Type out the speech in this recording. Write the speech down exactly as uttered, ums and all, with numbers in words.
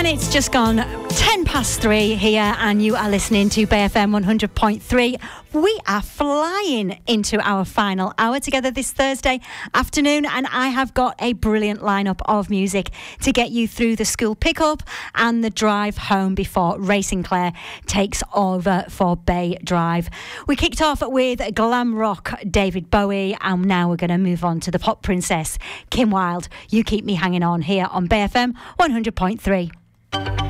It's just gone ten past three here, and you are listening to Bay F M one hundred point three. We are flying into our final hour together this Thursday afternoon, and I have got a brilliant lineup of music to get you through the school pickup and the drive home before Racing Clare takes over for Bay Drive. We kicked off with glam rock David Bowie, and now we're going to move on to the pop princess Kim Wilde. You keep me hanging on here on Bay F M one hundred point three.